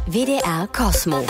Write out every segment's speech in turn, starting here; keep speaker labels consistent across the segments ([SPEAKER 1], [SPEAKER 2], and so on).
[SPEAKER 1] WDR Cosmo.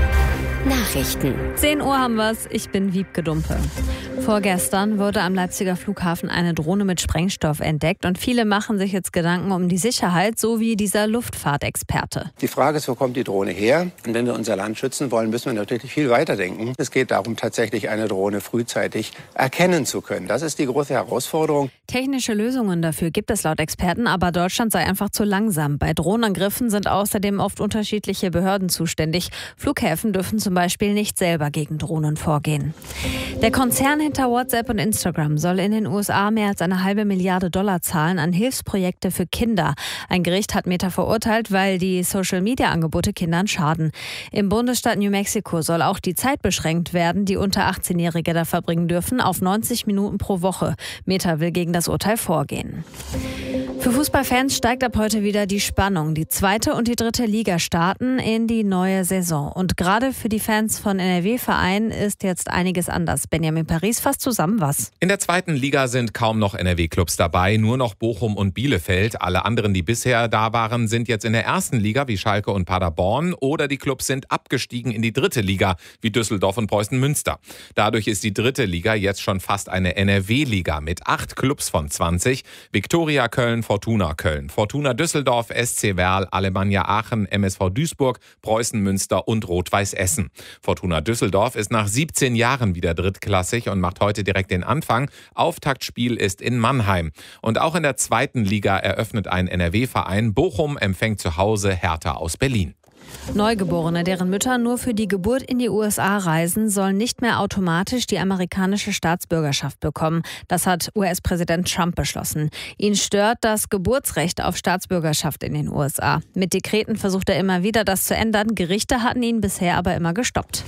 [SPEAKER 1] Nachrichten.
[SPEAKER 2] 10 Uhr haben wir's. Ich bin Wiebke Dumpe. Vorgestern wurde am Leipziger Flughafen eine Drohne mit Sprengstoff entdeckt und viele machen sich jetzt Gedanken um die Sicherheit, so wie dieser Luftfahrtexperte.
[SPEAKER 3] Die Frage ist, wo kommt die Drohne her? Und wenn wir unser Land schützen wollen, müssen wir natürlich viel weiter denken. Es geht darum, tatsächlich eine Drohne frühzeitig erkennen zu können. Das ist die große Herausforderung.
[SPEAKER 2] Technische Lösungen dafür gibt es laut Experten, aber Deutschland sei einfach zu langsam. Bei Drohnenangriffen sind außerdem oft unterschiedliche Behörden zuständig. Flughäfen dürfen zum Beispiel nicht selber gegen Drohnen vorgehen. Der Konzern hinter WhatsApp und Instagram soll in den USA mehr als $1,5 Milliarden zahlen an Hilfsprojekte für Kinder. Ein Gericht hat Meta verurteilt, weil die Social-Media-Angebote Kindern schaden. Im Bundesstaat New Mexico soll auch die Zeit beschränkt werden, die unter 18-Jährige da verbringen dürfen, auf 90 Minuten pro Woche. Meta will gegen das Urteil vorgehen. Für Fußballfans steigt ab heute wieder die Spannung. Die 2. und die 3. Liga starten in die neue Saison. Und gerade für die Fans von NRW-Vereinen ist jetzt einiges anders. Benjamin Paris fasst zusammen, was.
[SPEAKER 4] In der 2. Liga sind kaum noch NRW-Clubs dabei, nur noch Bochum und Bielefeld. Alle anderen, die bisher da waren, sind jetzt in der 1. Liga, wie Schalke und Paderborn. Oder die Clubs sind abgestiegen in die 3. Liga, wie Düsseldorf und Preußen Münster. Dadurch ist die 3. Liga jetzt schon fast eine NRW-Liga mit 8 Clubs von 20. Viktoria Köln, Fortuna Köln, Fortuna Düsseldorf, SC Werl, Alemannia Aachen, MSV Duisburg, Preußen Münster und Rot-Weiß Essen. Fortuna Düsseldorf ist nach 17 Jahren wieder drittklassig und macht heute direkt den Anfang. Auftaktspiel ist in Mannheim. Und auch in der 2. Liga eröffnet ein NRW-Verein. Bochum empfängt zu Hause Hertha aus Berlin.
[SPEAKER 2] Neugeborene, deren Mütter nur für die Geburt in die USA reisen, sollen nicht mehr automatisch die amerikanische Staatsbürgerschaft bekommen. Das hat US-Präsident Trump beschlossen. Ihn stört das Geburtsrecht auf Staatsbürgerschaft in den USA. Mit Dekreten versucht er immer wieder, das zu ändern. Gerichte hatten ihn bisher aber immer gestoppt.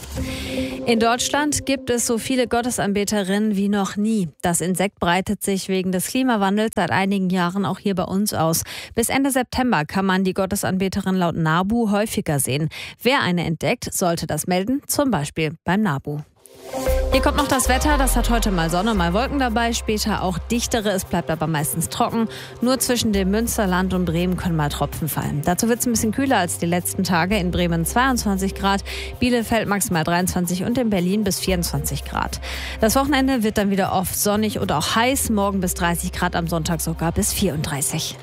[SPEAKER 2] In Deutschland gibt es so viele Gottesanbeterinnen wie noch nie. Das Insekt breitet sich wegen des Klimawandels seit einigen Jahren auch hier bei uns aus. Bis Ende September kann man die Gottesanbeterin laut NABU häufiger sehen. Wer eine entdeckt, sollte das melden, zum Beispiel beim NABU. Hier kommt noch das Wetter. Das hat heute mal Sonne, mal Wolken dabei, später auch dichtere. Es bleibt aber meistens trocken. Nur zwischen dem Münsterland und Bremen können mal Tropfen fallen. Dazu wird es ein bisschen kühler als die letzten Tage. In Bremen 22 Grad, Bielefeld maximal 23 und in Berlin bis 24 Grad. Das Wochenende wird dann wieder oft sonnig und auch heiß. Morgen bis 30 Grad, am Sonntag sogar bis 34.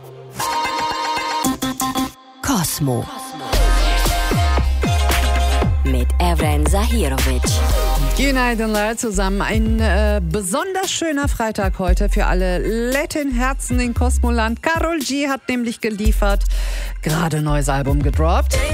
[SPEAKER 1] Cosmo. Mit Evren Zahirovic.
[SPEAKER 5] Günaydınlar zusammen. Ein besonders schöner Freitag heute für alle Latin-Herzen in Cosmoland. Karol G hat nämlich geliefert, gerade neues Album gedroppt.